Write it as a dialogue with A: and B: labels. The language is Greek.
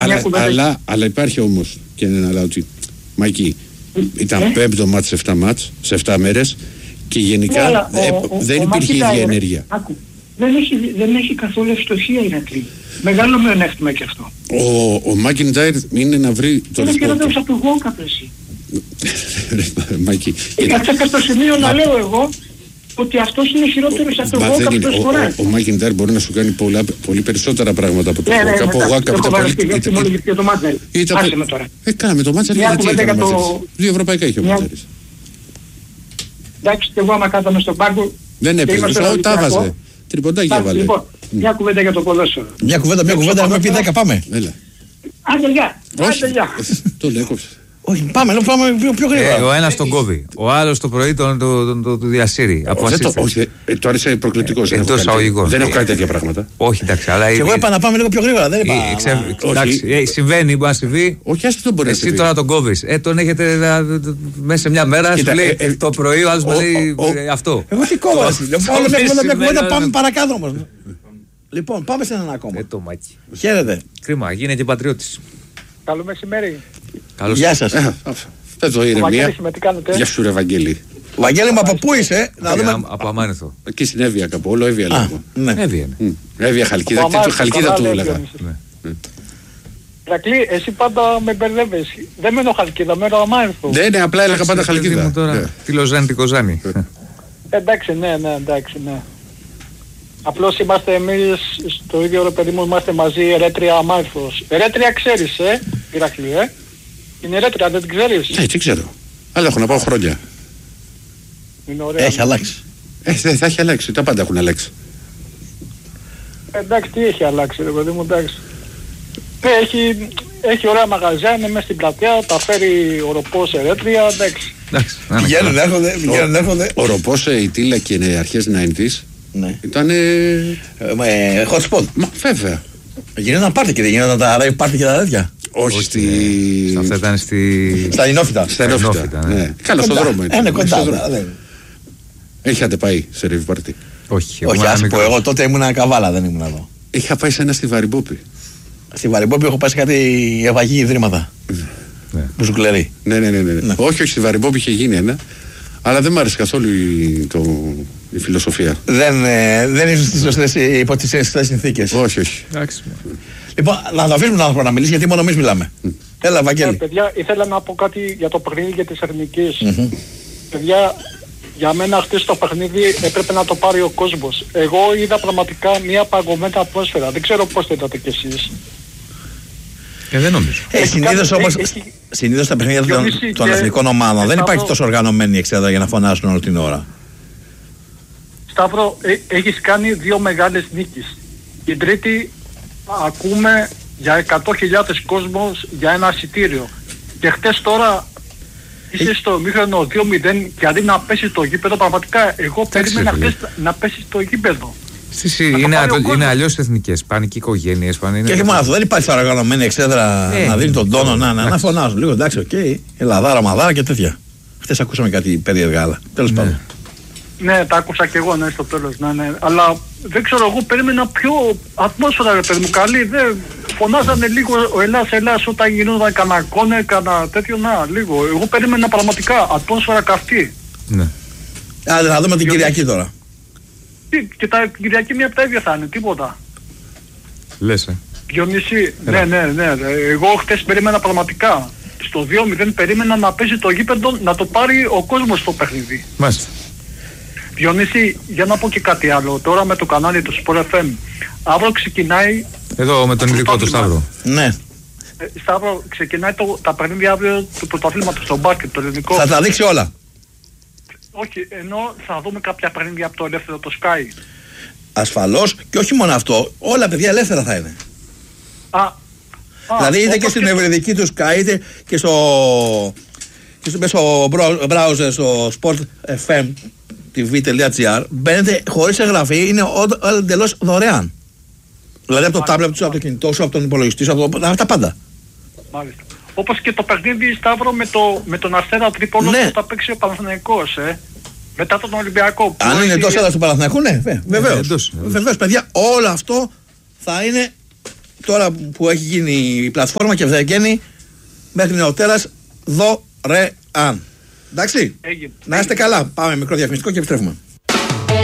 A: Αλλά υπάρχει όμως και ένα άλλο ότι Μάκη, ήταν πέμπτο μάτς σε 7 μάτς, σε 7 μέρες και γενικά δεν υπήρχε ίδια ενέργεια.
B: Δεν έχει καθόλου ευστοχία η Ηρακλή. Μεγάλο μειονέκτημα και αυτό.
A: Ο Μάκιντάιρ είναι να βρει το
B: είναι χειρότερος από τον Γόκαπ εσύ.
A: Μάκη.
B: Κάτσε στο σημείο να λέω εγώ ότι αυτός είναι χειρότερος από τον Γόκαπ τόσες φορές.
A: Ο Μάκιντάιρ μπορεί να σου κάνει πολύ περισσότερα πράγματα από τον Γόκαπ. Ο Γόκαπ ήταν πολύ...
B: Έτσι μόνο για το Μάτζελ. Άσε με τώρα.
A: Κάμε το Μάτζελ γιατί έκανε ο Μάτζελ. 2 ευρωπαϊκά είχε ο Μάτζελ.
B: Εντάξει και εγώ άμα κάθαμε στον πάγκο...
A: Δεν έπαιζε, τα βάζε. Τριποντάκι έβαλε.
B: Λοιπόν, μια κουβέντα για το ποδόσφαιρο.
C: Μια κουβέντα, έχουμε πει 10, πάμε.
A: Έλα.
B: Άντε γεια.
A: Τον έκοψε.
C: Όχι, πάμε πιο γρήγορα.
D: Ο ένας τον κόβει, ο άλλος το πρωί τον διασύρει.
A: Όχι, το άρεσε προκλητικός.
D: Εντός αγωγικών.
A: Δεν έχω κάνει τέτοια πράγματα.
D: Όχι, εντάξει, αλλά...
C: Και εγώ είπα να πάμε λίγο πιο γρήγορα, δεν είπα.
D: Εντάξει, συμβαίνει, μπορεί να συμβεί.
A: Όχι, ας το μπορεί να συμβεί.
D: Εσύ τώρα τον κόβεις. Τον έχετε μέσα σε μια μέρα, σου λέει το πρωί, ο άλλος μου λέει αυτό.
C: Εγώ τι κόβω, όλο μια κουβέντα, πάμε παρακάτω όμως. Λοιπόν, πάμε σε έναν ακόμα. Χαίρετε.
D: Κρίμα, γίνε και πατριώτης.
B: Καλό μεσημέρι.
C: Γεια σας.
A: Εδώ ηρεμία. Γεια σου ρε Βαγγέλη.
C: Βαγγέλη μου, από πού είσαι?
D: Από Αμάνηθο.
A: Εκεί στην Εύβοια κάπου, όλο Εύβοια λέγω. Εύβοια Χαλκίδα, Χαλκίδα του έλεγα.
B: Ρακλή, εσύ πάντα με μπερδεύεις. Δεν μένω Χαλκίδα, μένω Αμάνηθο.
A: Ναι, απλά έλεγα πάντα Χαλκίδα.
D: Τι Λοζάνη, τι Κοζάνη.
B: Εντάξει, ναι, εντάξει, ναι. Απλώς είμαστε εμείς στο ίδιο ρε παιδί μου, είμαστε μαζί Ερέτρια Αμάνηθος. Ερέτρια ξέρεις, Ηρακλή, Είναι Ερέτρια, δεν την ξέρεις?
A: Ναι, τι ξέρω. Αλλά έχω να πάω χρόνια.
B: Είναι ωραία.
C: Έχει αλλάξει.
A: Θα έχει αλλάξει, τα πάντα έχουν αλλάξει.
B: Εντάξει, τι έχει αλλάξει ρε παιδί μου, εντάξει. Έχει ωραία μαγαζιά, είναι μέσα στην πλατεία, τα φέρει ο Ροπός Ερέτρια, εντάξει.
C: Πηγαίνουν, έρχονται.
A: Ο Ροπός, η Τίλα και οι αρχές 90's ήταν
C: hot spot.
A: Βέβαια.
C: Γινόταν πάρτι και δεν γινόταν τα rave πάρτι και τα τέτοια.
A: Όχι
D: Αυτά ήταν
C: στα Ινόφυτα.
A: Ναι. Καλά στον δρόμο.
C: Είναι κοντά.
A: Έχετε πάει σε rave πάρτι?
D: Όχι,
C: ας πω, εγώ τότε ήμουν καβάλα, δεν ήμουν εδώ.
A: Είχα πάει σε ένα στη Βαριμπόπη.
C: Στη Βαριμπόπη έχω πάει σε κάτι ευαγή ιδρύματα. Μουσουκλερί.
A: Ναι. Όχι, στη Βαριμπόπη είχε γίνει ένα. Αλλά δεν μ' άρεσε καθόλου η φιλοσοφία.
C: Δεν ήσουν στις σωστές υπό τις σωστές συνθήκες.
A: Όχι.
C: Λοιπόν, να το αφήσουμε τον άνθρωπο να μιλήσει, γιατί μόνο εμείς μιλάμε. Έλα, Βαγγέλη.
B: Παιδιά, ήθελα να πω κάτι για το παιχνίδι για τις Εθνικές. Παιδιά, για μένα χτες το παιχνίδι έπρεπε να το πάρει ο κόσμος. Εγώ είδα πραγματικά μια παγωμένη ατμόσφαιρα. Δεν ξέρω πώς το είδατε κι εσείς.
D: Δεν νομίζω.
C: Συνήθως τα παιχνίδια των εθνικών ομάδων δεν υπάρχει τόσο οργανωμένη εξέδρα για να φωνάσουν όλη την ώρα.
B: Σταύρο, έχεις κάνει 2 μεγάλες νίκες. Την τρίτη ακούμε για 100.000 κόσμος για ένα εισιτήριο. Και χτες τώρα είσαι στο μήχρονο 2-0 και αντί να πέσει το γήπεδο, πραγματικά εγώ περίμενα χτες να πέσει το γήπεδο.
D: Είναι αλλιώς εθνικές, πάνε και οικογένειες.
C: Και όχι μόνο αυτό, δεν υπάρχει οργανωμένη εξέδρα να δίνει τον τόνο, να φωνάζουν λίγο. Εντάξει, οκ, Ελλαδάρα, Μαδάρα και τέτοια. Χτες ακούσαμε κάτι περίεργα άλλα. Τέλος πάντων.
B: Ναι, τα άκουσα και εγώ, στο τέλος, ναι. Αλλά δεν ξέρω, εγώ περίμενα πιο ατμόσφαιρα, ρε παιδί μου, καλή. Φωνάζανε λίγο ο Ελλάς όταν γινόταν κανένα κόνε, κανένα τέτοιο, λίγο. Εγώ περίμενα πραγματικά ατμόσφαιρα καυτή.
D: Ναι.
C: Άντε, να δούμε την Κυριακή τώρα.
B: Και την Κυριακή μια από τα ίδια θα είναι, τίποτα.
D: Λες,
B: Διονύση, ναι. Εγώ χτες περίμενα πραγματικά. Στο 2-0 περίμενα να πέσει το γήπεδο, να το πάρει ο κόσμος στο παιχνίδι.
D: Μάλιστα.
B: Διονύση, για να πω και κάτι άλλο. Τώρα με το κανάλι του Sport FM. Αύριο ξεκινάει...
D: Εδώ με τον ειδικό του Σταύρο.
C: Ναι.
B: Σταύρο, ξεκινάει τα παιχνίδια αύριο του πρωταθλήματος στο μπάσκετ, το ελληνικό.
C: Θα τα δείξει όλα.
B: Όχι, ενώ θα δούμε κάποια παιχνίδια από το ελεύθερο το Sky.
C: Ασφαλώς, και όχι μόνο αυτό, όλα παιδιά ελεύθερα θα είναι. Δηλαδή είτε και στην ευρυδική του Sky, είτε και στο browser, στο sportfm tv.gr, μπαίνετε χωρίς εγγραφή, είναι εντελώς δωρεάν. Δηλαδή από το τάμπλετ σου, από το κινητό σου, από τον υπολογιστή σου, από τα πάντα.
B: Μάλιστα. Όπως και το παιχνίδι, Σταύρο, με τον Αστέρα Τρίπολος που θα παίξει ο Παναθηναϊκός, μετά τον Ολυμπιακό.
C: Αν είναι τόσο έδρα του Παναθηναϊκού, ναι, βεβαίως. Βεβαίως, παιδιά, όλο αυτό θα είναι τώρα που έχει γίνει η πλατφόρμα και βγαίνει μέχρι νεοτέρας δωρεάν. Εντάξει, να είστε καλά. Πάμε μικρό διαφημιστικό και επιστρέφουμε.